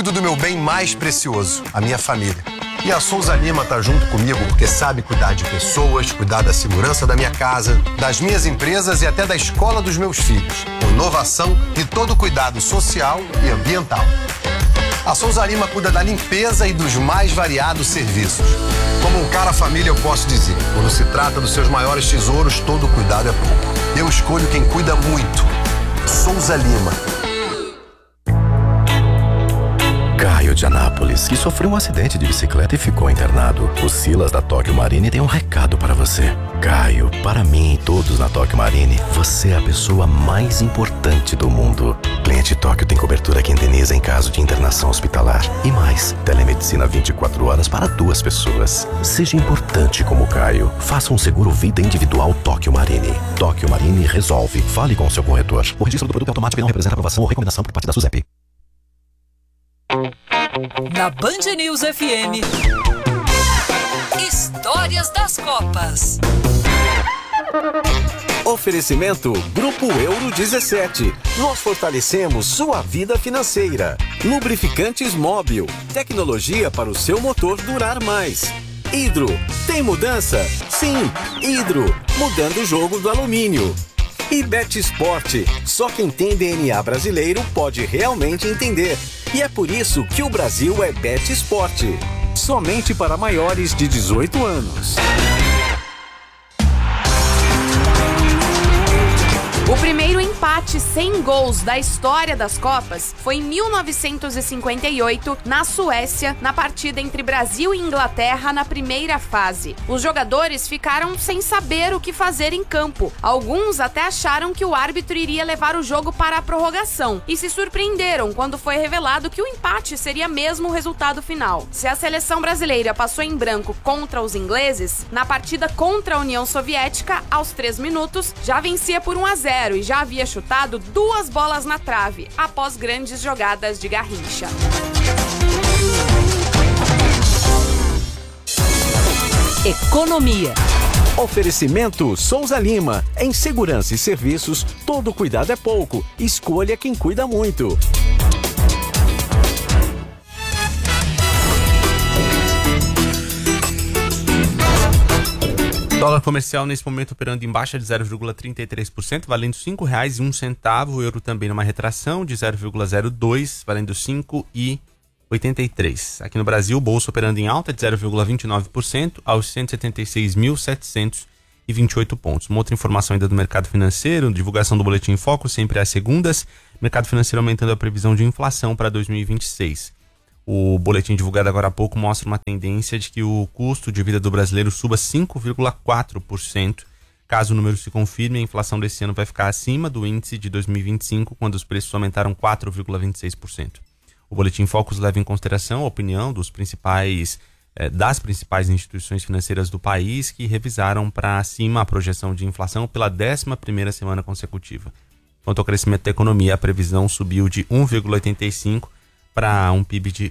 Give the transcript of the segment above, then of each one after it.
cuido do meu bem mais precioso, a minha família. E a Souza Lima tá junto comigo porque sabe cuidar de pessoas, cuidar da segurança da minha casa, das minhas empresas e até da escola dos meus filhos. Com inovação e todo cuidado social e ambiental. A Souza Lima cuida da limpeza e dos mais variados serviços. Como um cara família, eu posso dizer, quando se trata dos seus maiores tesouros, todo cuidado é pouco. Eu escolho quem cuida muito. Souza Lima. Caio de Anápolis, que sofreu um acidente de bicicleta e ficou internado. O Silas da Tóquio Marine tem um recado para você. Caio, para mim e todos na Tóquio Marine, você é a pessoa mais importante do mundo. Cliente Tóquio tem cobertura que indeniza em caso de internação hospitalar. E mais, telemedicina 24 horas para 2 pessoas. Seja importante como Caio. Faça um seguro vida individual Tóquio Marine. Tóquio Marine resolve. Fale com o seu corretor. O registro do produto é automático e não representa aprovação ou recomendação por parte da SUSEP. Na Band News FM, Histórias das Copas. Oferecimento Grupo Euro 17. Nós fortalecemos sua vida financeira. Lubrificantes Móbil. Tecnologia para o seu motor durar mais. Hidro. Tem mudança? Sim, Hidro. Mudando o jogo do alumínio. E Bet Sport. Só quem tem DNA brasileiro pode realmente entender. E é por isso que o Brasil é Bet Sport. Somente para maiores de 18 anos. O primeiro empate sem gols da história das Copas foi em 1958, na Suécia, na partida entre Brasil e Inglaterra na primeira fase. Os jogadores ficaram sem saber o que fazer em campo. Alguns até acharam que o árbitro iria levar o jogo para a prorrogação e se surpreenderam quando foi revelado que o empate seria mesmo o resultado final. Se a seleção brasileira passou em branco contra os ingleses, na partida contra a União Soviética, aos 3 minutos, já vencia por 1-0 e já havia chutado 2 bolas na trave, após grandes jogadas de Garrincha. Economia. Oferecimento Souza Lima. Em segurança e serviços, todo cuidado é pouco. Escolha quem cuida muito. Dólar comercial nesse momento operando em baixa de 0,33%, valendo R$ 5,01. O euro também numa retração de 0,02, valendo R$ 5,83. Aqui no Brasil, o bolso operando em alta de 0,29% aos 176.728 pontos. Uma outra informação ainda do mercado financeiro, divulgação do Boletim em Foco, sempre às segundas. Mercado financeiro aumentando a previsão de inflação para 2026. O boletim divulgado agora há pouco mostra uma tendência de que o custo de vida do brasileiro suba 5,4%. Caso o número se confirme, a inflação desse ano vai ficar acima do índice de 2025, quando os preços aumentaram 4,26%. O boletim Focus leva em consideração a opinião das principais instituições financeiras do país, que revisaram para cima a projeção de inflação pela 11ª semana consecutiva. Quanto ao crescimento da economia, a previsão subiu de 1,85% para um PIB de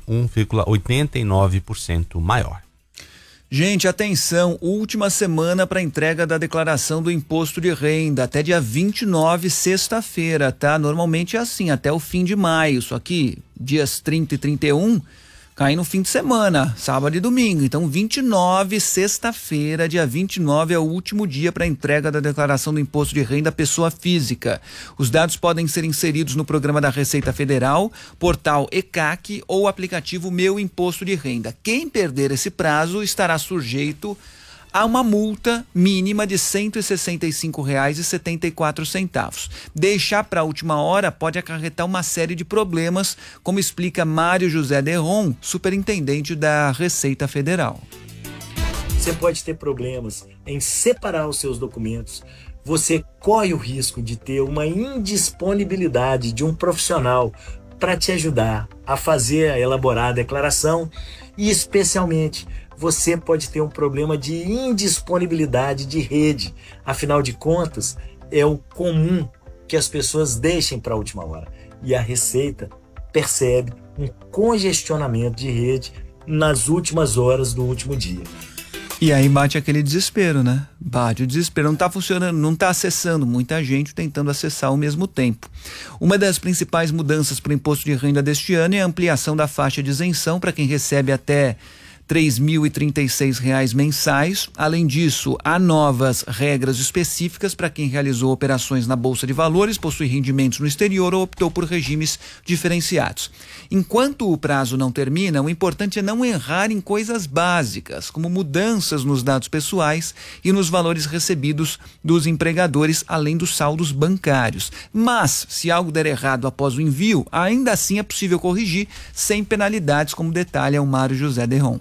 1,89% maior. Gente, atenção, última semana para entrega da declaração do imposto de renda, até dia 29, sexta-feira, tá? Normalmente é assim, até o fim de maio, só que dias 30 e 31 cai no fim de semana, sábado e domingo. Então 29, sexta-feira, dia 29 é o último dia para entrega da declaração do imposto de renda pessoa física. Os dados podem ser inseridos no programa da Receita Federal, portal ECAC ou aplicativo Meu Imposto de Renda. Quem perder esse prazo estará sujeito a uma multa mínima de R$ 165,74. Deixar para a última hora pode acarretar uma série de problemas, como explica Mário José Derron, superintendente da Receita Federal. Você pode ter problemas em separar os seus documentos. Você corre o risco de ter uma indisponibilidade de um profissional para te ajudar a elaborar a declaração e, especialmente, você pode ter um problema de indisponibilidade de rede. Afinal de contas, é o comum que as pessoas deixem para a última hora. E a Receita percebe um congestionamento de rede nas últimas horas do último dia. E aí bate aquele desespero, né? Bate o desespero, não está funcionando, não está acessando, muita gente tentando acessar ao mesmo tempo. Uma das principais mudanças para o imposto de renda deste ano é a ampliação da faixa de isenção para quem recebe até R$ 3.036 mensais. Além disso, há novas regras específicas para quem realizou operações na Bolsa de Valores, possui rendimentos no exterior ou optou por regimes diferenciados. Enquanto o prazo não termina, o importante é não errar em coisas básicas, como mudanças nos dados pessoais e nos valores recebidos dos empregadores, além dos saldos bancários. Mas, se algo der errado após o envio, ainda assim é possível corrigir sem penalidades, como detalha o Mário José Derron.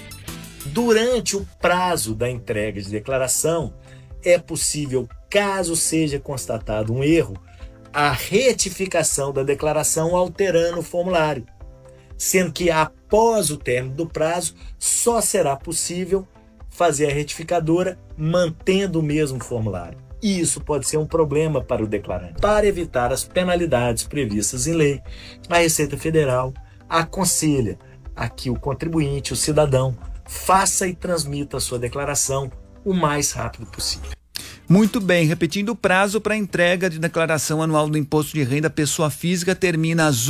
Durante o prazo da entrega de declaração, é possível, caso seja constatado um erro, a retificação da declaração alterando o formulário, sendo que após o término do prazo, só será possível fazer a retificadora mantendo o mesmo formulário. E isso pode ser um problema para o declarante. Para evitar as penalidades previstas em lei, a Receita Federal aconselha a que o contribuinte, o cidadão, faça e transmita a sua declaração o mais rápido possível. Muito bem, repetindo, o prazo para entrega de declaração anual do imposto de renda pessoa física termina às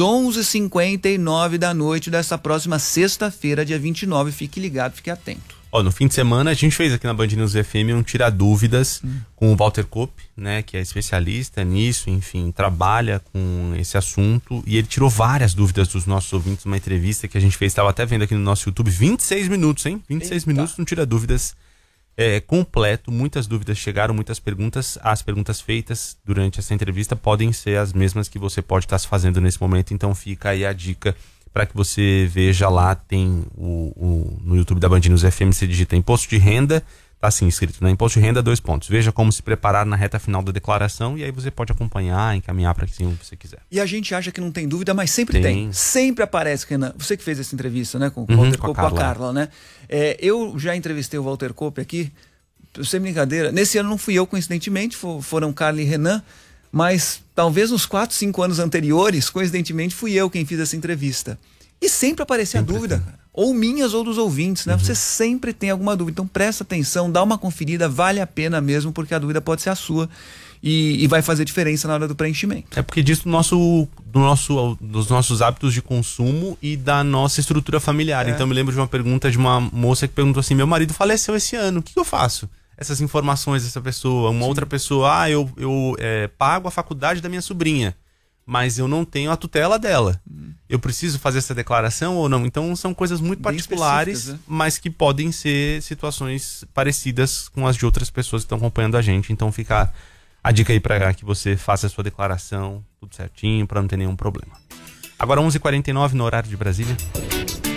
11h59 da noite desta próxima sexta-feira, dia 29. Fique ligado, fique atento. No fim de semana a gente fez aqui na Band News FM um Tira Dúvidas com o Walter Kopp, né, que é especialista nisso, enfim, trabalha com esse assunto, e ele tirou várias dúvidas dos nossos ouvintes numa entrevista que a gente fez, estava até vendo aqui no nosso YouTube, 26 minutos, hein? 26 minutos no Tira Dúvidas completo, muitas dúvidas chegaram, muitas perguntas. As perguntas feitas durante essa entrevista podem ser as mesmas que você pode estar se fazendo nesse momento, então fica aí a dica para que você veja lá. Tem no YouTube da Band News FM, você digita imposto de renda, tá assim escrito, né? Imposto de renda, 2 pontos. Veja como se preparar na reta final da declaração, e aí você pode acompanhar, encaminhar para quem você quiser. E a gente acha que não tem dúvida, mas sempre tem. Sempre aparece, Renan. Você que fez essa entrevista, né? Com o Walter Kopp, com a Carla, né? Eu já entrevistei o Walter Kopp aqui, sem brincadeira. Nesse ano não fui eu, coincidentemente, foram Carla e Renan, mas talvez nos 4, 5 anos anteriores, coincidentemente, fui eu quem fiz essa entrevista. E sempre aparecia a dúvida, cara. Ou minhas ou dos ouvintes, né? Você sempre tem alguma dúvida. Então presta atenção, dá uma conferida, vale a pena mesmo, porque a dúvida pode ser a sua e vai fazer diferença na hora do preenchimento. É porque diz dos nossos hábitos de consumo e da nossa estrutura familiar. Então eu me lembro de uma pergunta de uma moça que perguntou assim: meu marido faleceu esse ano, o que eu faço? Essas informações dessa pessoa, outra pessoa, eu pago a faculdade da minha sobrinha, mas eu não tenho a tutela dela. Eu preciso fazer essa declaração ou não? Então são coisas muito particulares, né? Mas que podem ser situações parecidas com as de outras pessoas que estão acompanhando a gente. Então fica a dica aí para que você faça a sua declaração tudo certinho, para não ter nenhum problema. Agora 11h49 no horário de Brasília.